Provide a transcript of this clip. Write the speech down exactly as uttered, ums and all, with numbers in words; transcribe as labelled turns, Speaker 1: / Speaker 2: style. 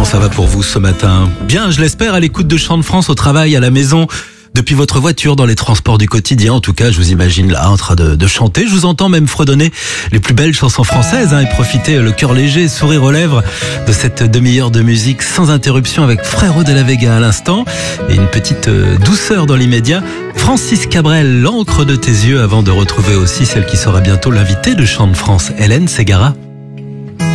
Speaker 1: ça va pour vous ce matin? Bien, je l'espère, à l'écoute de Chant de France, au travail, à la maison, depuis votre voiture, dans les transports du quotidien. En tout cas, je vous imagine là en train de, de chanter. Je vous entends même fredonner les plus belles chansons françaises hein, et profiter le cœur léger, sourire aux lèvres de cette demi-heure de musique sans interruption avec Frérot de la Vega à l'instant et une petite euh, douceur dans l'immédiat. Francis Cabrel, l'encre de tes yeux, avant de retrouver aussi celle qui sera bientôt l'invitée de Chant de France, Hélène Ségara.